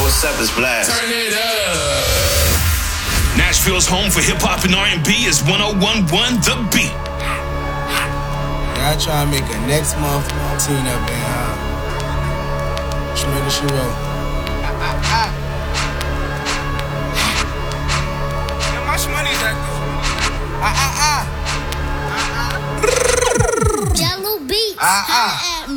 Seppers blast. Turn it up. Nashville's home for hip-hop and R&B is 101.1 The Beat. I try to make a next month tune up and Shmurda She Wrote. How much money's that? Jello beats.